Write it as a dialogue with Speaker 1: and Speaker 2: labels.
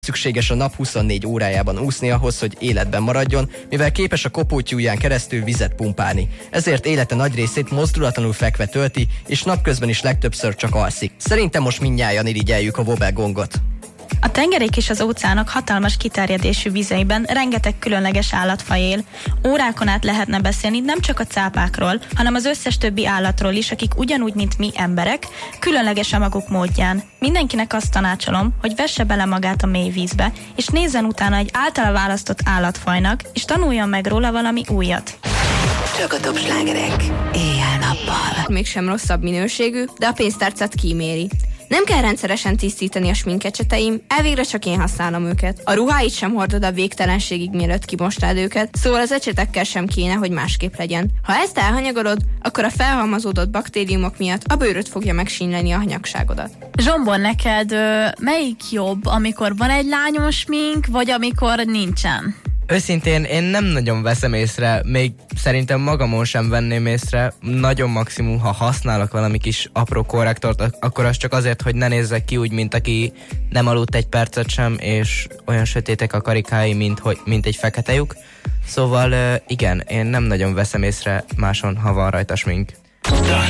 Speaker 1: Szükséges a nap 24 órájában úszni ahhoz, hogy életben maradjon, mivel képes a kopótyúján keresztül vizet pumpálni. Ezért élete nagy részét mozdulatlanul fekve tölti, és napközben is legtöbbször csak alszik. Szerintem most mindnyájan irigyeljük a Wobbegongot.
Speaker 2: A tengerék és az óceánok hatalmas kiterjedésű vizeiben rengeteg különleges állatfaj él. Órákon át lehetne beszélni nem csak a cápákról, hanem az összes többi állatról is, akik ugyanúgy, mint mi emberek, különleges a maguk módján. Mindenkinek azt tanácsolom, hogy vesse bele magát a mély vízbe, és nézzen utána egy általa választott állatfajnak, és tanuljon meg róla valami újat.
Speaker 3: Csak a top slágerek, éjjel-nappal.
Speaker 4: Mégsem rosszabb minőségű, de a pénztárcát kíméri. Nem kell rendszeresen tisztítani a sminkecseteim, elvégre csak én használom őket. A ruháit sem hordod a végtelenségig, mielőtt kimosnád őket, szóval az ecsetekkel sem kéne, hogy másképp legyen. Ha ezt elhanyagolod, akkor a felhalmozódott baktériumok miatt a bőröd fogja megsínyleni a hanyagságodat.
Speaker 2: Zsombor, neked melyik jobb, amikor van egy lányos smink, vagy amikor nincsen?
Speaker 5: Őszintén én nem nagyon veszem észre, még szerintem magamon sem venném észre. Nagyon maximum, ha használok valami kis apró korrektort, akkor az csak azért, hogy ne nézzek ki úgy, mint aki nem aludt egy percet sem, és olyan sötétek a karikái, mint egy fekete lyuk. Szóval igen, én nem nagyon veszem észre máson, ha van rajta smink.